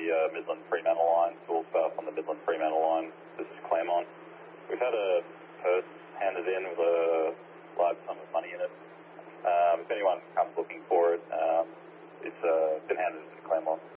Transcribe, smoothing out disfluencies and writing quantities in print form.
Midland Fremantle line, tool staff on the Midland Fremantle line. This is Claremont. We've had a purse handed in with a large sum of money in it. If anyone comes looking for it, it's been handed to Claremont.